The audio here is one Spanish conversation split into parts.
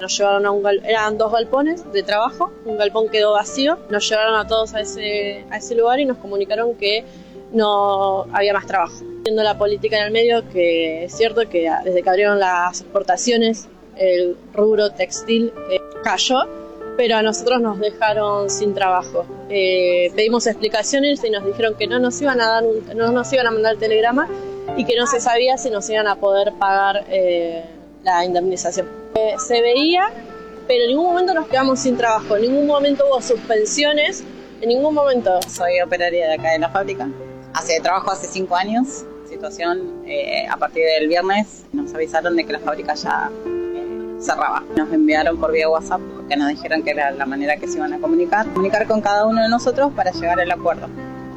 Nos llevaron a eran 2 galpones de trabajo, un galpón quedó vacío, nos llevaron a todos a ese lugar y nos comunicaron que no había más trabajo. Viendo la política en el medio, que es cierto que desde que abrieron las exportaciones, el rubro textil cayó, pero a nosotros nos dejaron sin trabajo. Pedimos explicaciones y nos dijeron que no nos iban a mandar el telegrama y que no se sabía si nos iban a poder pagar la indemnización. Se veía, pero en ningún momento nos quedamos sin trabajo, en ningún momento hubo suspensiones, en ningún momento. Soy operaria de acá de la fábrica. Trabajo hace 5 años. Situación, a partir del viernes nos avisaron de que la fábrica ya cerraba. Nos enviaron por vía WhatsApp porque nos dijeron que era la manera que se iban a comunicar con cada uno de nosotros para llegar al acuerdo.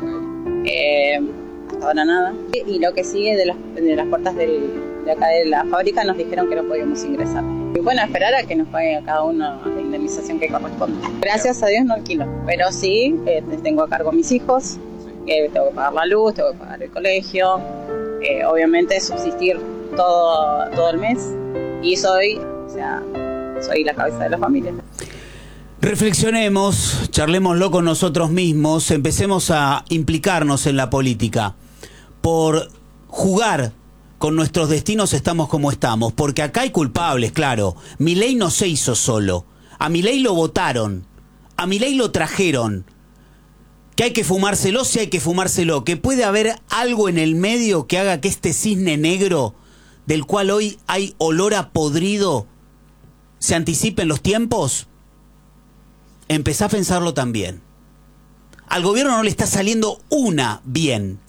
Hasta ahora nada. Y lo que sigue de las puertas de acá de la fábrica nos dijeron que no podíamos ingresar. Y bueno, esperar a que nos pague a cada uno la indemnización que corresponde. Gracias a Dios no alquilo, pero sí tengo a cargo a mis hijos, tengo que pagar la luz, tengo que pagar el colegio, obviamente subsistir todo el mes y soy la cabeza de la familia. Reflexionemos, charlémoslo con nosotros mismos, empecemos a implicarnos en la política. Por jugar con nuestros destinos estamos como estamos, porque acá hay culpables, claro. Milei no se hizo solo, a Milei lo votaron, a Milei lo trajeron. Que hay que fumárselo, sí hay que fumárselo. Que puede haber algo en el medio que haga que este cisne negro, del cual hoy hay olor a podrido, se anticipen los tiempos. Empezá a pensarlo también. Al gobierno no le está saliendo una bien.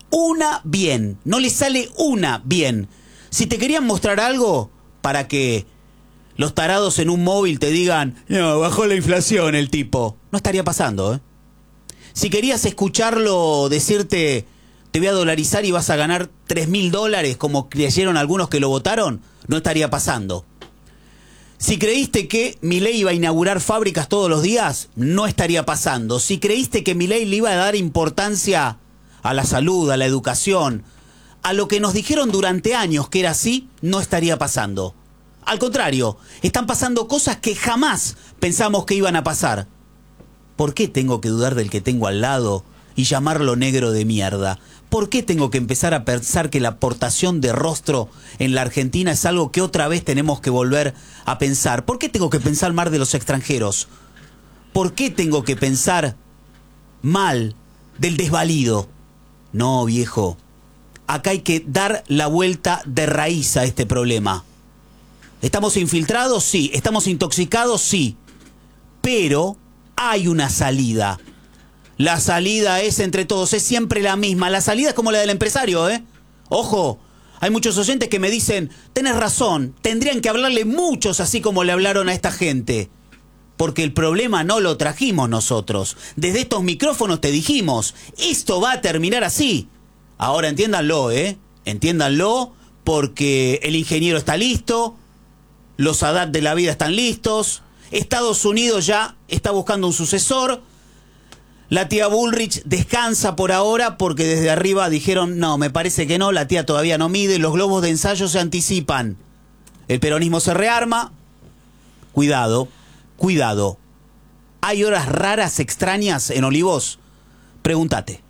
No le sale una bien. Si te querían mostrar algo para que los tarados en un móvil te digan, no, bajó la inflación el tipo, no estaría pasando, ¿eh? Si querías escucharlo decirte, te voy a dolarizar y vas a ganar $3.000, como creyeron algunos que lo votaron, no estaría pasando. Si creíste que Milei iba a inaugurar fábricas todos los días, no estaría pasando. Si creíste que Milei le iba a dar importancia a la salud, a la educación, a lo que nos dijeron durante años que era así, no estaría pasando. Al contrario, están pasando cosas que jamás pensamos que iban a pasar. ¿Por qué tengo que dudar del que tengo al lado y llamarlo negro de mierda? ¿Por qué tengo que empezar a pensar que la aportación de rostro en la Argentina es algo que otra vez tenemos que volver a pensar? ¿Por qué tengo que pensar mal de los extranjeros? ¿Por qué tengo que pensar mal del desvalido? No, viejo. Acá hay que dar la vuelta de raíz a este problema. ¿Estamos infiltrados? Sí. ¿Estamos intoxicados? Sí. Pero hay una salida. La salida es entre todos, es siempre la misma. La salida es como la del empresario, ¿eh? Ojo, hay muchos oyentes que me dicen, tenés razón, tendrían que hablarle muchos así como le hablaron a esta gente. Porque el problema no lo trajimos nosotros. Desde estos micrófonos te dijimos, esto va a terminar así. Ahora entiéndanlo, ¿eh? Entiéndanlo, porque el ingeniero está listo, los Haddad de la vida están listos, Estados Unidos ya está buscando un sucesor. La tía Bullrich descansa por ahora porque desde arriba dijeron, no, me parece que no, la tía todavía no mide, los globos de ensayo se anticipan. El peronismo se rearma. Cuidado, cuidado. ¿Hay horas raras, extrañas en Olivos? Pregúntate.